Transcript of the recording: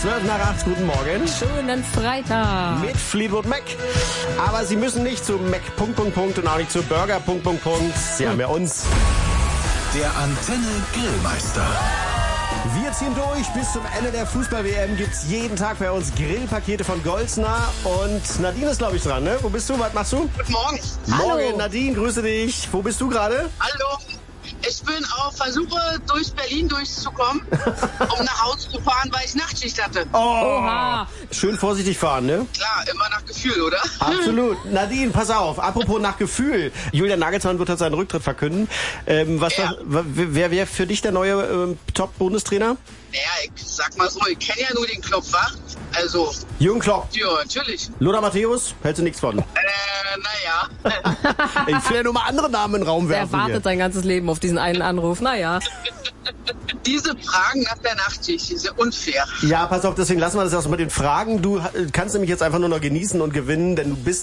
7:12, guten Morgen. Schönen Freitag. Mit Fleetwood Mac. Aber Sie müssen nicht zu Mac... und auch nicht zu Burger... Sie haben ja uns. Der Antenne Grillmeister. Wir ziehen durch. Bis zum Ende der Fußball-WM gibt's jeden Tag bei uns Grillpakete von Goldsner. Und Nadine ist, glaube ich, dran, ne? Wo bist du? Was machst du? Guten Morgen. Morgen, Nadine, grüße dich. Wo bist du gerade? Hallo. Ich bin auf Versuche, durch Berlin durchzukommen, um nach Hause zu fahren, weil ich Nachtschicht hatte. Oh, Oha. schön vorsichtig fahren, ne? Klar, immer nach Gefühl, oder? Absolut. Nadine, pass auf. Apropos nach Gefühl. Julian Nagelsmann wird heute seinen Rücktritt verkünden. Wer wäre für dich der neue Top-Bundestrainer? Naja, ich sag mal so, ich kenne ja nur den Klopp, wa? Also, Jürgen Klopp. ja, natürlich. Lothar Matthäus? Hältst du nichts von? Naja. Ich will ja nur mal andere Namen in den Raum Der werfen. wartet sein ganzes Leben auf diesen einen Anruf. Naja. Diese Fragen nach der Nachtschicht, die sind unfair. Ja, pass auf, deswegen lassen wir das auch mit den Fragen. Du kannst nämlich jetzt einfach nur noch genießen und gewinnen, denn du bist